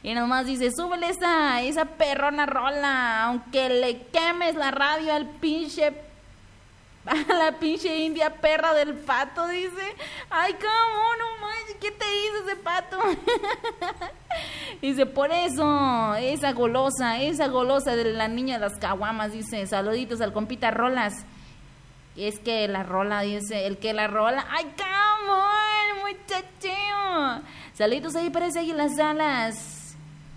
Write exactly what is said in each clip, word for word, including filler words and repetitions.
Y nomás dice, súbele esa, esa perrona rola, aunque le quemes la radio al pinche, a la pinche india perra del pato, dice. Ay, cómo, no manches, ¿qué te hizo ese pato? Dice, por eso, esa golosa, esa golosa de la niña de las caguamas, dice, saluditos al compita Rolas. Es que la rola, dice, el que la rola, ay, cómo, muchacheo. Saluditos ahí para ese Águilas Salas.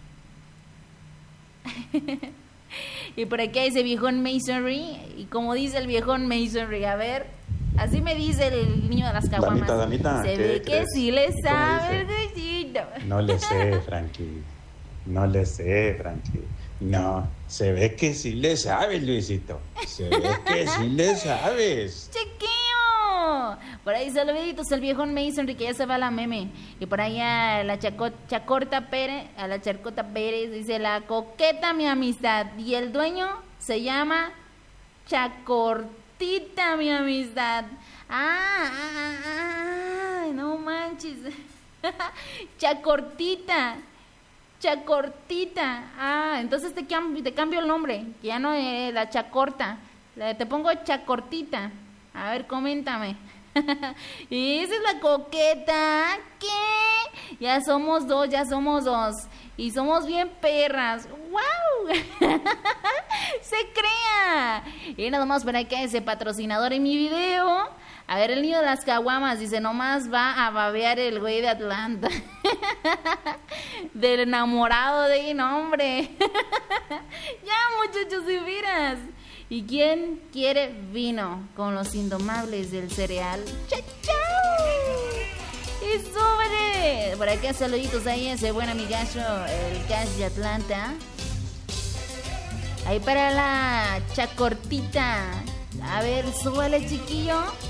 Y por aquí dice viejón Masonry. Y como dice el viejón Masonry, a ver, así me dice el niño de las caguamas. Danita, Danita, se ¿qué ve que crees? sí le sabe el ¿Cómo gallito. No le sé, Frankie. No le sé, Frankie. No, se ve que sí le sabes, Luisito. Se ve que sí le sabes. ¡Chiquillo! Por ahí saluditos al viejón Masonry, que ya se va a la meme. Y por ahí a la Chaco, Chacorta Pérez, a la Charcota Pérez, dice la coqueta mi amistad. Y el dueño se llama Chacortita mi amistad. Ah, ah, ah, ah, no manches. Chacortita. Chacortita. Ah, entonces te cambio, te cambio el nombre, que ya no es la Chacorta. Le- Te pongo Chacortita. A ver, coméntame. Y esa es la coqueta. ¿Qué? Ya somos dos, ya somos dos. Y somos bien perras. ¡Wow! Se crea. Y nada más para que ese patrocinador en mi video. A ver, el niño de las caguamas dice, nomás va a babear el güey de Atlanta. Del enamorado de un hombre. Ya, muchachos, si miras. ¿Y quién quiere vino con los indomables del cereal? ¡Chao, chao! ¡Y sobre! Por acá saluditos ahí a ese buen amigacho, el Cash de Atlanta. Ahí para la Chacortita. A ver, súbale, chiquillo.